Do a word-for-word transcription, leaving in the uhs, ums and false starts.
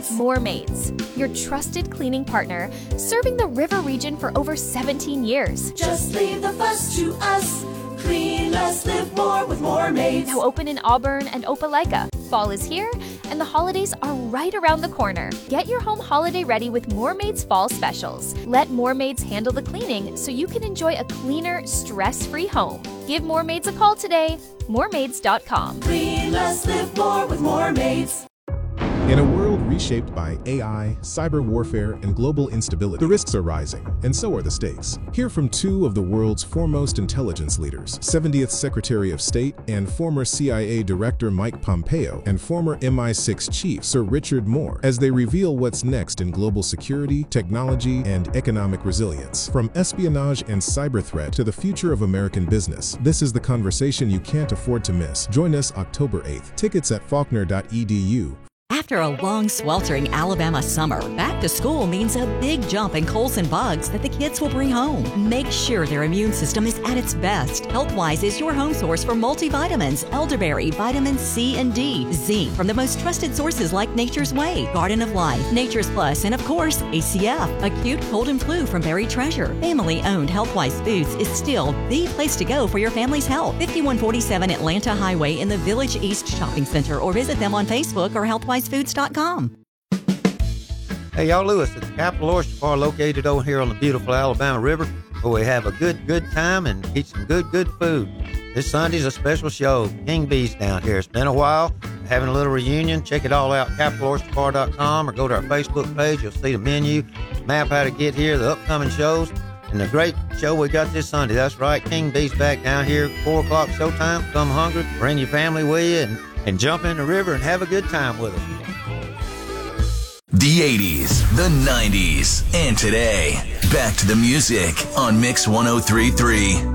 Moormaids. Moormaids, your trusted cleaning partner, serving the river region for over seventeen years. Just leave the fuss to us. Clean less, live more with Moormaids. Now open in Auburn and Opelika. Fall is here, and the holidays are right around the corner. Get your home holiday ready with Moormaids Fall Specials. Let Moormaids handle the cleaning so you can enjoy a cleaner, stress-free home. Give Moormaids a call today. Moormaids dot com. Clean less, live more with Moormaids. In a world reshaped by A I, cyber warfare, and global instability, the risks are rising, and so are the stakes. Hear from two of the world's foremost intelligence leaders, seventieth Secretary of State and former C I A Director Mike Pompeo and former M I six Chief Sir Richard Moore, as they reveal what's next in global security, technology, and economic resilience. From espionage and cyber threat to the future of American business, this is the conversation you can't afford to miss. Join us October eighth. Tickets at faulkner dot e d u. After a long, sweltering Alabama summer, back to school means a big jump in colds and bugs that the kids will bring home. Make sure their immune system is at its best. Healthwise is your home source for multivitamins, elderberry, vitamin C and D, zinc from the most trusted sources like Nature's Way, Garden of Life, Nature's Plus, and of course, A C F. Acute cold and flu from Berry Treasure. Family-owned Healthwise Foods is still the place to go for your family's health. fifty-one forty-seven Atlanta Highway in the Village East Shopping Center, or visit them on Facebook or healthwise foods dot com. Hey, y'all, Lewis at the Capital Oyster Bar located over here on the beautiful Alabama River, where we have a good, good time and eat some good, good food. This Sunday's a special show. King B's down here. It's been a while. Having a little reunion. Check it all out, capital oyster bar dot com, or go to our Facebook page. You'll see the menu, map how to get here, the upcoming shows, and the great show we got this Sunday. That's right, King B's back down here, four o'clock showtime. Come hungry, bring your family with you, and, and jump in the river and have a good time with us. The eighties, the nineties, and today. Back to the music on Mix one oh three point three.